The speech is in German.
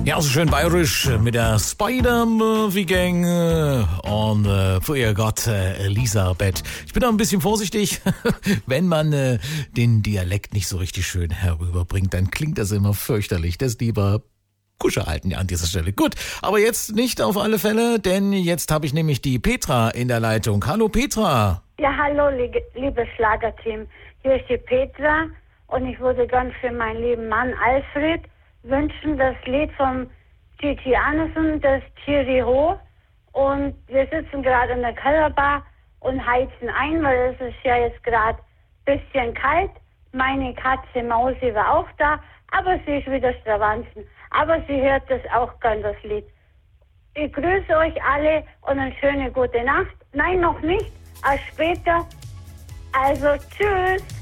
Ja, so schön bayerisch mit der Spider-Murphy-Gang und für ihr Gott Elisabeth. Ich bin da ein bisschen vorsichtig, wenn man den Dialekt nicht so richtig schön herüberbringt, dann klingt das immer fürchterlich. Das lieber Kusche halten an dieser Stelle. Gut, aber jetzt nicht auf alle Fälle, denn jetzt habe ich nämlich die Petra in der Leitung. Hallo Petra. Ja, hallo, liebes Schlagerteam. Hier ist die Petra und ich würde gern für meinen lieben Mann Alfred wünschen das Lied von Gigi Anderson, das Cheery Ho. Und wir sitzen gerade in der Kellerbar und heizen ein, weil es ist ja jetzt gerade ein bisschen kalt. Meine Katze Mausi war auch da, aber sie ist wieder Stravanzen. Aber sie hört das auch gern, das Lied. Ich grüße euch alle und eine schöne gute Nacht. Nein, noch nicht, erst später. Also tschüss.